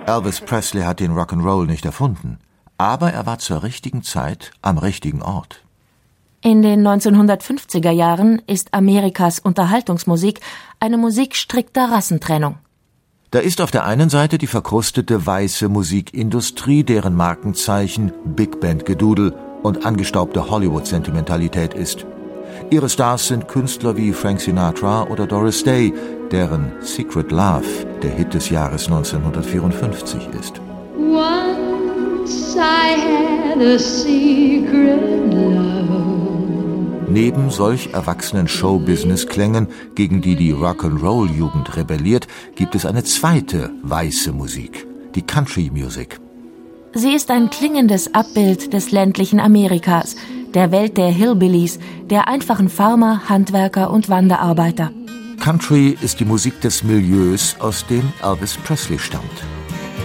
Elvis Presley hat den Rock'n'Roll nicht erfunden, aber er war zur richtigen Zeit am richtigen Ort. In den 1950er Jahren ist Amerikas Unterhaltungsmusik eine Musik strikter Rassentrennung. Da ist auf der einen Seite die verkrustete weiße Musikindustrie, deren Markenzeichen Big Band Gedudel und angestaubte Hollywood-Sentimentalität ist. Ihre Stars sind Künstler wie Frank Sinatra oder Doris Day, deren Secret Love der Hit des Jahres 1954 ist. Once I had a secret love. Neben solch erwachsenen Showbusiness-Klängen, gegen die die Rock'n'Roll-Jugend rebelliert, gibt es eine zweite weiße Musik, die Country-Musik. Sie ist ein klingendes Abbild des ländlichen Amerikas, der Welt der Hillbillies, der einfachen Farmer, Handwerker und Wanderarbeiter. Country ist die Musik des Milieus, aus dem Elvis Presley stammt.